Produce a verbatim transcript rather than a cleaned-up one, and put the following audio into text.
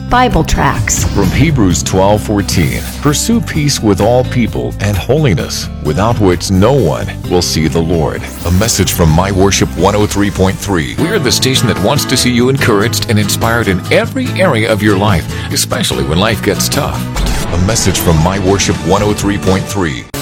Bible tracts. From Hebrews twelve fourteen, pursue peace with all people and holiness, without which no one will see the Lord. A message from My Worship one oh three point three. We're the station that wants to see you encouraged and inspired in every area of your life, especially when life gets tough. A message from My Worship one oh three point three.